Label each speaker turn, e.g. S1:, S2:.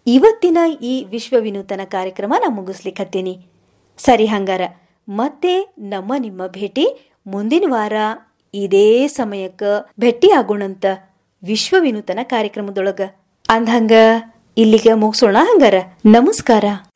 S1: ಇವತ್ತಿನ ಈ ವಿಶ್ವ ವಿನೂತನ ಕಾರ್ಯಕ್ರಮ ನಾ ಮುಗಿಸ್ಲಿಕ್ಕತ್ತೀನಿ. ಸರಿ, ಹಂಗಾರ ಮತ್ತೆ ನಿಮ್ಮ ಭೇಟಿ ಮುಂದಿನ ವಾರ ಇದೇ ಸಮಯಕ್ಕ ಭೇಟಿ ಆಗೋಣಂತ ವಿಶ್ವ ವಿನೂತನ ಕಾರ್ಯಕ್ರಮದೊಳಗ. ಅಂದ್ಹಂಗ ಇಲ್ಲಿಗ ಮುಗಿಸೋಣ. ಹಂಗಾರ ನಮಸ್ಕಾರ.